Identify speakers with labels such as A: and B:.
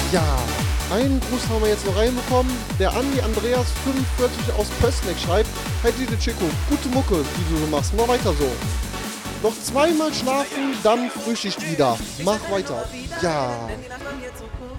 A: Ja, einen Gruß haben wir jetzt noch reinbekommen. Der Andi Andreas 45 aus Pößneck schreibt: Hey Didi Chico, gute Mucke, die du so machst. Mach weiter so. Noch zweimal schlafen, dann Frühschicht wieder. Mach weiter. Ja.